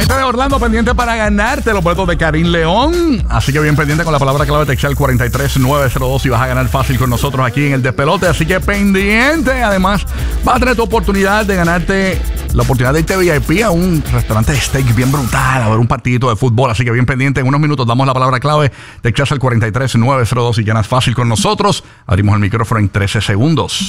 Gente de Orlando pendiente para ganarte los boletos de Karim León. Así que bien pendiente con la palabra clave textual 43902 y vas a ganar fácil con nosotros aquí en el Despelote. Así que pendiente. Además, vas a tener tu oportunidad de ganarte la oportunidad de irte VIP a un restaurante de steak bien brutal, a ver un partidito de fútbol. Así que bien pendiente. En unos minutos damos la palabra clave textual 43902 y ganas fácil con nosotros. Abrimos el micrófono en 13 segundos.